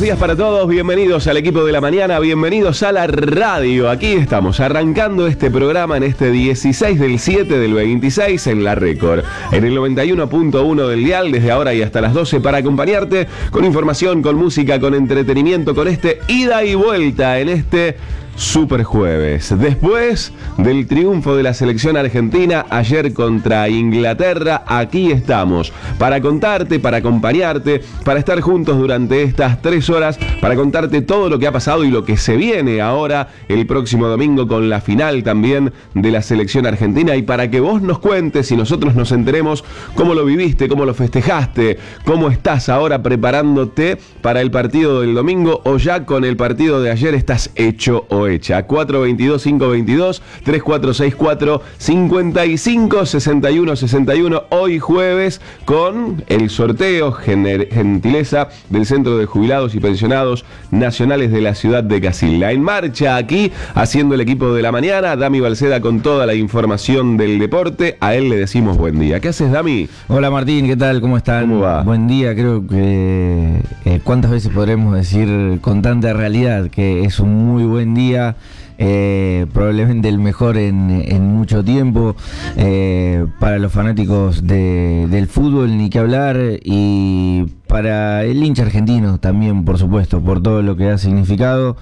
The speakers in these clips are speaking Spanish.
días para todos, bienvenidos al equipo de la mañana, bienvenidos a la radio. Aquí estamos arrancando este programa en este 16 del 7 del 26 en la Récord, en el 91.1 del dial, desde ahora y hasta las 12 para acompañarte con información, con música, con entretenimiento, con este ida y vuelta en este Super Jueves. Después del triunfo de la selección argentina ayer contra Inglaterra, aquí estamos para contarte, para acompañarte, para estar juntos durante estas 3 horas, para contarte todo lo que ha pasado y lo que se viene ahora el próximo domingo con la final también de la selección argentina, y para que vos nos cuentes y nosotros nos enteremos cómo lo viviste, cómo lo festejaste, cómo estás ahora preparándote para el partido del domingo, o ya con el partido de ayer estás hecho o hecha. 422-522, 3464-556161, hoy jueves, con el sorteo gentileza del Centro de Jubilados y Pensionados Nacionales de la ciudad de Casilda. En marcha aquí, haciendo el equipo de la mañana, Dami Balceda con toda la información del deporte. A él le decimos buen día. ¿Qué haces, Dami? Hola, Martín, ¿qué tal? ¿Cómo están? ¿Cómo va? Buen día. Creo que cuántas veces podremos decir con tanta realidad que es un muy buen día. Probablemente el mejor en mucho tiempo para los fanáticos del fútbol, ni que hablar, y para el hincha argentino también, por supuesto, por todo lo que ha significado.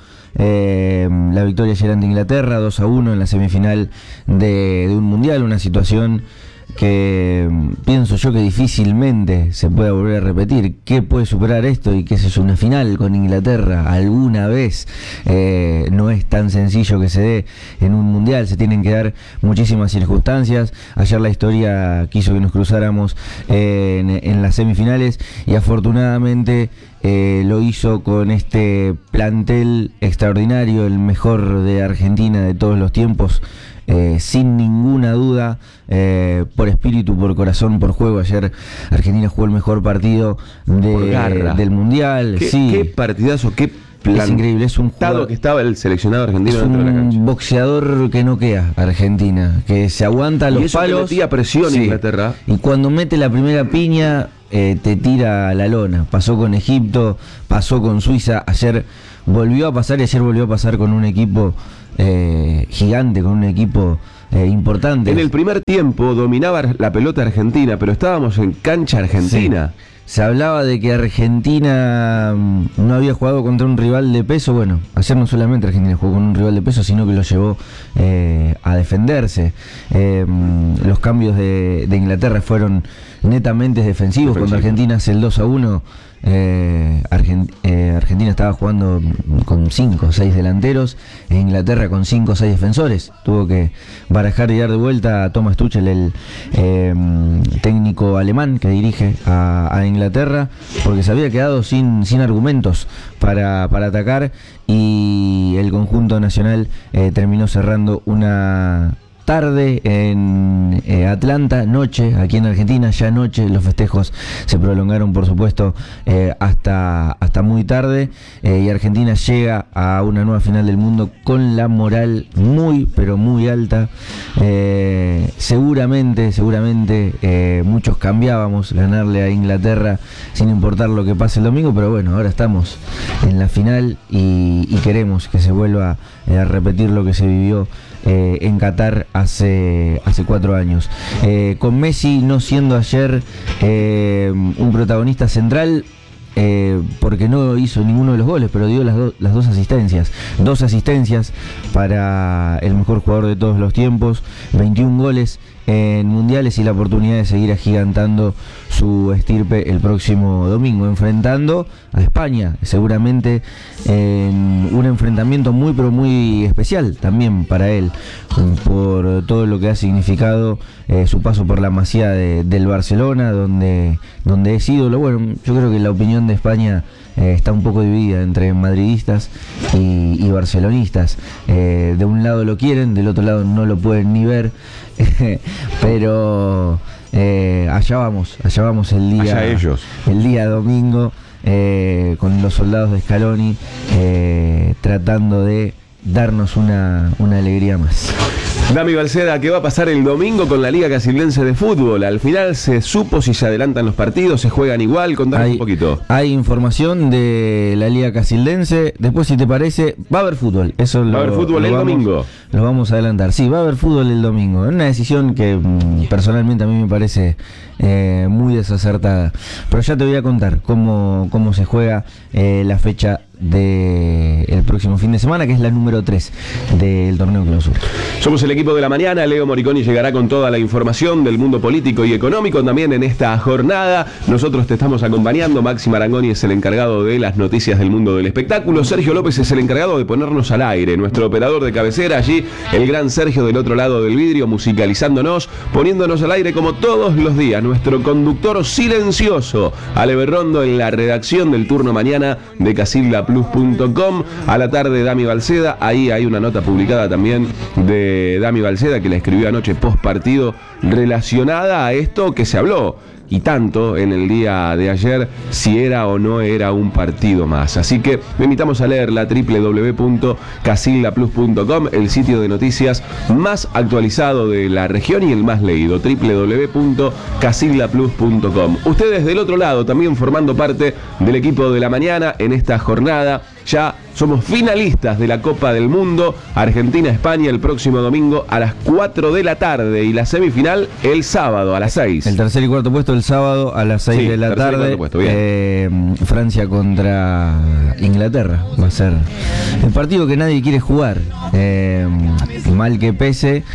La victoria ayer ante Inglaterra 2-1 en la semifinal de un mundial, una situación que pienso yo que difícilmente se pueda volver a repetir. ¿Qué puede superar esto? Y que es una final con Inglaterra alguna vez. No es tan sencillo que se dé en un mundial, se tienen que dar muchísimas circunstancias. Ayer la historia quiso que nos cruzáramos en las semifinales, y afortunadamente lo hizo con este plantel extraordinario, el mejor de Argentina de todos los tiempos. Sin ninguna duda, por espíritu, por corazón, por juego. Ayer Argentina jugó el mejor partido del Mundial. ¿Qué partidazo, qué es increíble, es un jugador que estaba el seleccionado argentino dentro de la cancha. Un boxeador que no queda Argentina, que se aguanta los palos. Que metía presión Inglaterra. Y cuando mete la primera piña, te tira a la lona. Pasó con Egipto, pasó con Suiza, ayer volvió a pasar, y ayer volvió a pasar con un equipo gigante, con un equipo importante. En el primer tiempo dominaba la pelota argentina, pero estábamos en cancha argentina. Sí. Se hablaba de que Argentina no había jugado contra un rival de peso. Bueno, ayer no solamente Argentina jugó con un rival de peso, sino que lo llevó a defenderse. Los cambios de Inglaterra fueron netamente defensivos. Cuando Argentina hace el 2-1, Argentina estaba jugando con 5 o 6 delanteros, e Inglaterra con 5 o 6 defensores. Tuvo que barajar y dar de vuelta a Thomas Tuchel, el técnico alemán que dirige a Inglaterra, porque se había quedado sin argumentos para atacar, y el conjunto nacional terminó cerrando una tarde en Atlanta, noche aquí en Argentina, ya noche. Los festejos se prolongaron, por supuesto, hasta muy tarde, y Argentina llega a una nueva final del mundo con la moral muy, pero muy alta. Seguramente muchos cambiábamos ganarle a Inglaterra sin importar lo que pase el domingo, pero bueno, ahora estamos en la final y queremos que se vuelva a repetir lo que se vivió en Qatar hace 4 años. Con Messi no siendo ayer un protagonista central, porque no hizo ninguno de los goles, pero dio las 2 asistencias. 2 asistencias para el mejor jugador de todos los tiempos, 21 goles en mundiales, y la oportunidad de seguir agigantando su estirpe el próximo domingo, enfrentando a España, seguramente en un enfrentamiento muy, pero muy especial también para él, por todo lo que ha significado su paso por la Masía del Barcelona, donde es ídolo. Bueno, yo creo que la opinión de España está un poco dividida entre madridistas y barcelonistas. De un lado lo quieren, del otro lado no lo pueden ni ver. Pero allá vamos el día domingo, con los soldados de Scaloni tratando de darnos una alegría más. Dami Balceda, ¿qué va a pasar el domingo con la Liga Casildense de Fútbol? Al final se supo si se adelantan los partidos, se juegan igual, contanos un poquito. Hay información de la Liga Casildense, después si te parece, va a haber fútbol. Eso ¿Va a haber fútbol el domingo? Lo vamos a adelantar, sí, va a haber fútbol el domingo. Es una decisión que personalmente a mí me parece muy desacertada. Pero ya te voy a contar cómo se juega la fecha del próximo fin de semana, que es la número 3 del torneo clausura. Somos el equipo de la mañana. Leo Moriconi llegará con toda la información del mundo político y económico también en esta jornada. Nosotros te estamos acompañando. Maxi Marangoni es el encargado de las noticias del mundo del espectáculo. Sergio López es el encargado de ponernos al aire, nuestro operador de cabecera. Allí el gran Sergio del otro lado del vidrio, musicalizándonos, poniéndonos al aire como todos los días. Nuestro conductor silencioso, Ale Berrondo, en la redacción del turno mañana de casillaplus.com. A la tarde, Dami Balceda. Ahí hay una nota publicada también de Dami Balceda, que la escribió anoche post partido, relacionada a esto que se habló y tanto en el día de ayer, si era o no era un partido más. Así que le invitamos a leer la www.casillaplus.com, el sitio de noticias más actualizado de la región y el más leído, www.casillaplus.com. Ustedes del otro lado también formando parte del equipo de la mañana en esta jornada. Ya somos finalistas de la Copa del Mundo. Argentina-España el próximo domingo a las 4 de la tarde y la semifinal el sábado a las 6. El tercer y cuarto puesto el sábado a las 6 de la tarde. Puesto, Francia contra Inglaterra va a ser el partido que nadie quiere jugar. Mal que pese,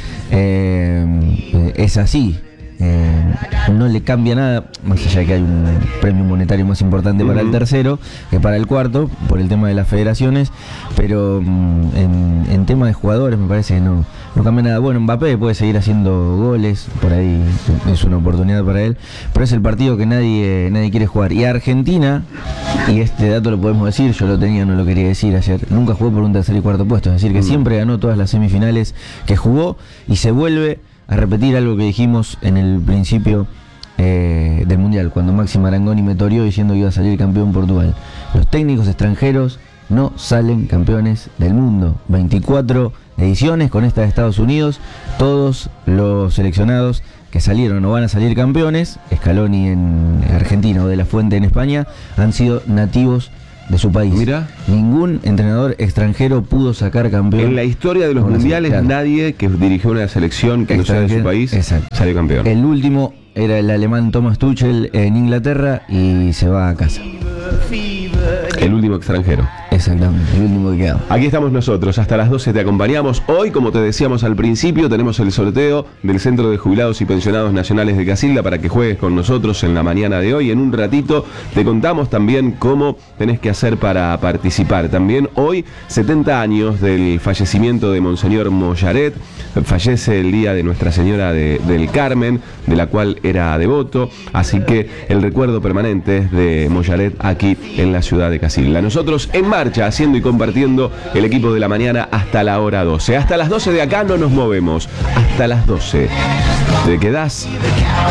es así. No le cambia nada, más allá de que hay un premio monetario más importante para el tercero que para el cuarto, por el tema de las federaciones, pero en tema de jugadores me parece que no cambia nada. Bueno, Mbappé puede seguir haciendo goles, por ahí es una oportunidad para él, pero es el partido que nadie quiere jugar. Y Argentina, y este dato lo podemos decir, yo lo tenía, no lo quería decir ayer, nunca jugó por un tercer y cuarto puesto, es decir, que siempre ganó todas las semifinales que jugó y se vuelve a repetir algo que dijimos en el principio del Mundial, cuando Maxi Marangoni me toreó diciendo que iba a salir campeón Portugal. Los técnicos extranjeros no salen campeones del mundo. 24 ediciones con esta de Estados Unidos, todos los seleccionados que salieron o van a salir campeones, Scaloni en Argentina o De La Fuente en España, han sido nativos de su país. Mira, ningún entrenador extranjero pudo sacar campeón. En la historia de los mundiales, nadie que dirigió una selección que no sea de su país salió campeón. El último era el alemán Thomas Tuchel en Inglaterra y se va a casa. El último extranjero. Exactamente, el último que queda. Aquí estamos nosotros, hasta las 12 te acompañamos. Hoy, como te decíamos al principio, tenemos el sorteo del Centro de Jubilados y Pensionados Nacionales de Casilda para que juegues con nosotros en la mañana de hoy. En un ratito te contamos también cómo tenés que hacer para participar. También hoy, 70 años del fallecimiento de Monseñor Mollaret. Fallece el día de Nuestra Señora del Carmen, de la cual era devoto. Así que el recuerdo permanente es de Mollaret aquí en la ciudad de Casilda. Nosotros en marcha, haciendo y compartiendo el equipo de la mañana hasta la hora 12. Hasta las 12 de acá no nos movemos. Hasta las 12. ¿Te quedás?